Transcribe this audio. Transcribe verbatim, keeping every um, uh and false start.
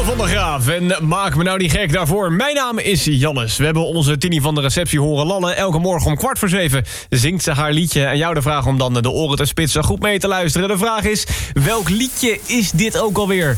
van der Graaf en maak me nou niet gek daarvoor. Mijn naam is Jannes. We hebben onze Tini van de receptie horen lallen. Elke morgen om kwart voor zeven zingt ze haar liedje. En jou de vraag om dan de oren te spitsen goed mee te luisteren. De vraag is, welk liedje is dit ook alweer?